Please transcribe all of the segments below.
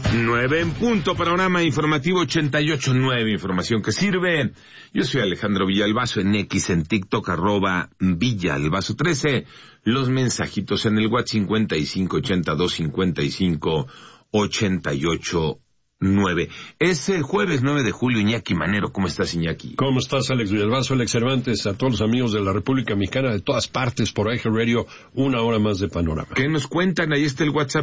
9 en punto, panorama informativo 88.9, información que sirve. Yo soy Alejandro Villalbazo en X, en TikTok, @Villalbazo13. Los mensajitos en el WhatsApp 558255889. Es el jueves 9 de julio, Iñaki Manero. ¿Cómo estás, Iñaki? ¿Cómo estás, Alex Villalbazo, Alex Cervantes, a todos los amigos de la República Mexicana, de todas partes, por Eje Radio, una hora más de panorama? ¿Qué nos cuentan? Ahí está el WhatsApp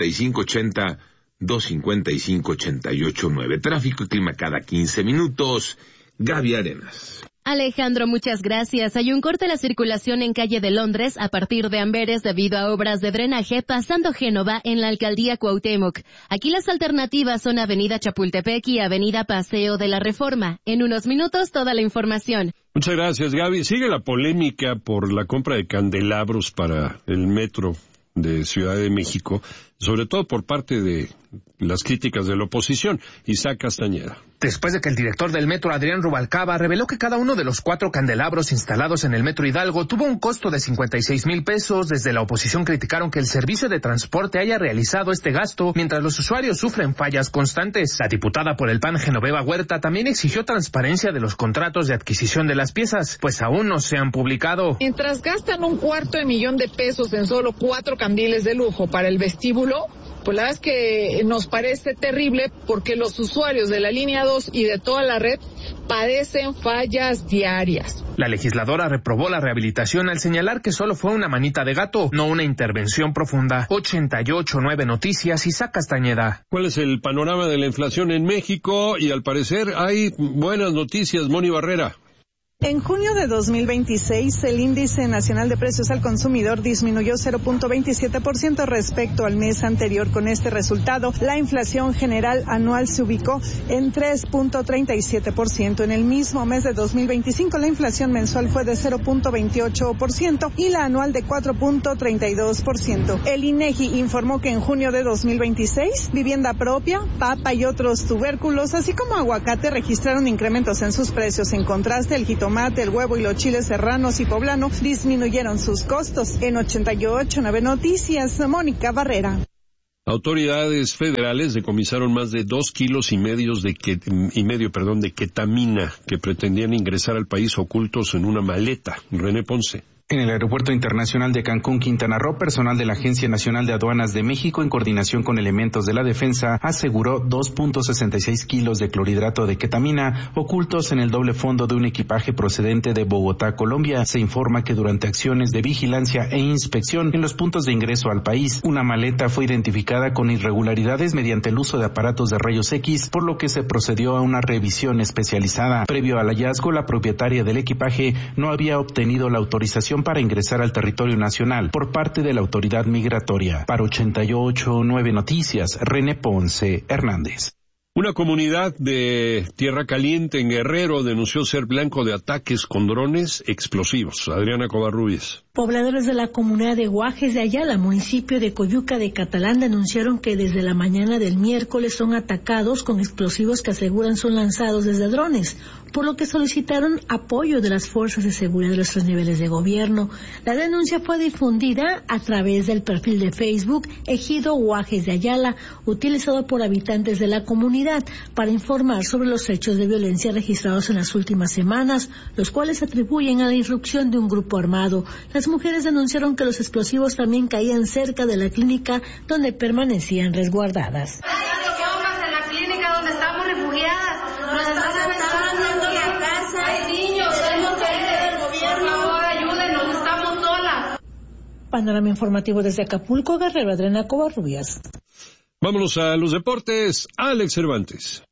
5580-255-889. Tráfico y clima cada 15 minutos. Gaby Arenas. Alejandro, muchas gracias. Hay un corte a la circulación en calle de Londres a partir de Amberes debido a obras de drenaje pasando Génova en la alcaldía Cuauhtémoc. Aquí las alternativas son avenida Chapultepec y avenida Paseo de la Reforma. En unos minutos toda la información. Muchas gracias, Gaby. Sigue la polémica por la compra de candelabros para el metro de Ciudad de México, sobre todo por parte de las críticas de la oposición. Isaac Castañeda. Después de que el director del metro, Adrián Rubalcaba, reveló que cada uno de los 4 candelabros instalados en el metro Hidalgo tuvo un costo de 56,000 pesos, desde la oposición criticaron que el servicio de transporte haya realizado este gasto mientras los usuarios sufren fallas constantes. La diputada por el PAN, Genoveva Huerta, también exigió transparencia de los contratos de adquisición de las piezas, pues aún no se han publicado. Mientras gastan $250,000 en solo 4 candiles de lujo para el vestíbulo, pues la verdad es que nos parece terrible porque los usuarios de la línea 2 y de toda la red padecen fallas diarias. La legisladora reprobó la rehabilitación al señalar que solo fue una manita de gato, no una intervención profunda. 88.9 Noticias, Isaac Castañeda. ¿Cuál es el panorama de la inflación en México? Y al parecer hay buenas noticias, Moni Barrera. En junio de 2026, el índice nacional de precios al consumidor disminuyó 0.27% respecto al mes anterior. Con este resultado, la inflación general anual se ubicó en 3.37%. En el mismo mes de 2025, la inflación mensual fue de 0.28% y la anual de 4.32%. El INEGI informó que en junio de 2026, vivienda propia, papa y otros tubérculos, así como aguacate, registraron incrementos en sus precios. En contraste, el jitomate, el huevo y los chiles serranos y poblano disminuyeron sus costos. En 88.9 Noticias, Mónica Barrera. Autoridades federales decomisaron más de 2,5 kilos de ketamina que pretendían ingresar al país ocultos en una maleta. René Ponce. En el Aeropuerto Internacional de Cancún, Quintana Roo, personal de la Agencia Nacional de Aduanas de México, en coordinación con elementos de la defensa, aseguró 2.66 kilos de clorhidrato de ketamina ocultos en el doble fondo de un equipaje procedente de Bogotá, Colombia. Se informa que durante acciones de vigilancia e inspección en los puntos de ingreso al país, una maleta fue identificada con irregularidades mediante el uso de aparatos de rayos X, por lo que se procedió a una revisión especializada. Previo al hallazgo, la propietaria del equipaje no había obtenido la autorización para ingresar al territorio nacional por parte de la autoridad migratoria. Para 88.9 Noticias, René Ponce Hernández. Una comunidad de Tierra Caliente en Guerrero denunció ser blanco de ataques con drones explosivos. Adriana Covarrubias. Pobladores de la comunidad de Guajes de Ayala, municipio de Coyuca de Catalán, denunciaron que desde la mañana del miércoles son atacados con explosivos que aseguran son lanzados desde drones, por lo que solicitaron apoyo de las fuerzas de seguridad de los 3 niveles de gobierno. La denuncia fue difundida a través del perfil de Facebook Ejido Guajes de Ayala, utilizado por habitantes de la comunidad para informar sobre los hechos de violencia registrados en las últimas semanas, los cuales atribuyen a la irrupción de un grupo armado. Las mujeres denunciaron que los explosivos también caían cerca de la clínica donde permanecían resguardadas. En la clínica donde estamos refugiadas, nos están aventando la casa, hay niños, hay mujeres del gobierno, ahora ayúdenos, estamos solas. Panorama informativo desde Acapulco, Guerrero, Adriana Covarrubias. Vámonos a los deportes, Alex Cervantes.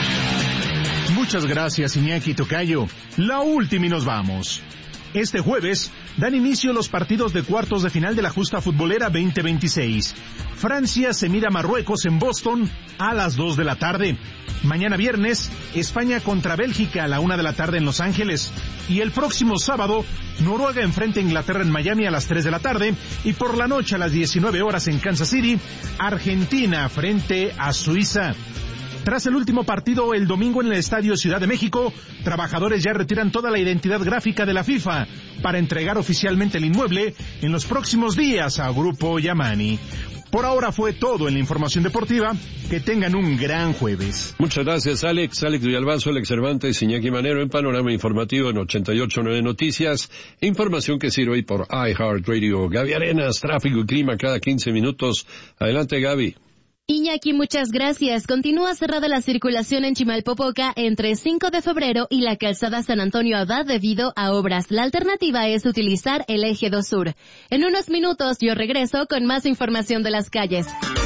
Muchas gracias, Iñaki Tocayo. La última y nos vamos. Este jueves dan inicio los partidos de cuartos de final de la justa futbolera 2026. Francia se mira a Marruecos en Boston a las 2 de la tarde. Mañana viernes, España contra Bélgica a la 1 de la tarde en Los Ángeles. Y el próximo sábado, Noruega enfrenta a Inglaterra en Miami a las 3 de la tarde. Y por la noche a las 19 horas en Kansas City, Argentina frente a Suiza. Tras el último partido el domingo en el Estadio Ciudad de México, trabajadores ya retiran toda la identidad gráfica de la FIFA para entregar oficialmente el inmueble en los próximos días a Grupo Yamani. Por ahora fue todo en la información deportiva. Que tengan un gran jueves. Muchas gracias, Alex. Alex Villalbazo, Alex Cervantes, Iñaki Manero en Panorama Informativo en 88.9 Noticias. Información que sirve hoy por iHeartRadio. Gaby Arenas, tráfico y clima cada 15 minutos. Adelante, Gaby. Iñaki, muchas gracias. Continúa cerrada la circulación en Chimalpopoca entre 5 de febrero y la calzada San Antonio Abad debido a obras. La alternativa es utilizar el eje 2 Sur. En unos minutos yo regreso con más información de las calles.